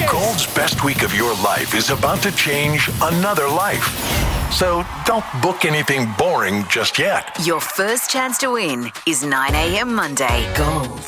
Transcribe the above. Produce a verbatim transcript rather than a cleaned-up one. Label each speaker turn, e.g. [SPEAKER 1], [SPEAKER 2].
[SPEAKER 1] Gold's best week of your life is about to change another life. So don't book anything boring just yet.
[SPEAKER 2] Your first chance to win is nine a.m. Monday. Gold.